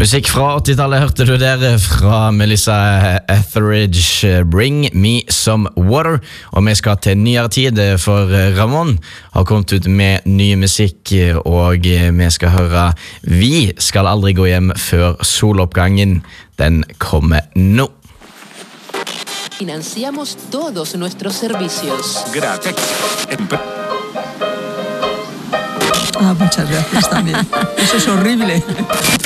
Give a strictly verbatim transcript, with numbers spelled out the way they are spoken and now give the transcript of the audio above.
Musikk fra åttitallet hørte du der fra Melissa Etheridge, Bring Me Some Water. Og vi skal til nyere tid, for Ramón har kommet ut med ny musikk, og vi skal høre Vi skal aldri gå hjem før soloppgangen. Den kommer nå. Financiamos todos nuestros servicios. Gracias. Ah, muchas gracias también. Eso es horrible.